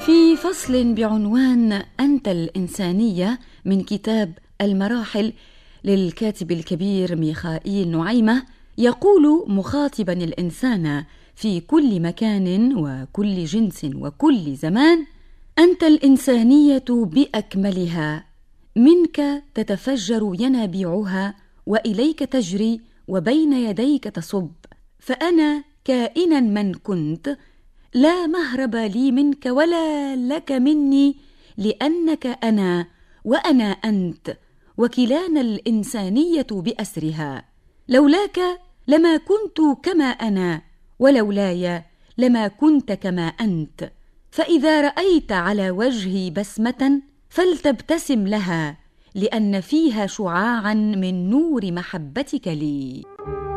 في فصل بعنوان أنت الإنسانية من كتاب المراحل للكاتب الكبير ميخائيل نعيمة، يقول مخاطبا الإنسان في كل مكان وكل جنس وكل زمان: أنت الإنسانية بأكملها، منك تتفجر ينابيعها وإليك تجري وبين يديك تصب، فأنا كائنا من كنت لا مهرب لي منك ولا لك مني، لأنك أنا وأنا أنت، وكلانا الإنسانية بأسرها. لولاك لما كنت كما أنا، ولولاي لما كنت كما أنت. فإذا رأيت على وجهي بسمة فلتبتسم لها، لأن فيها شعاعا من نور محبتك لي.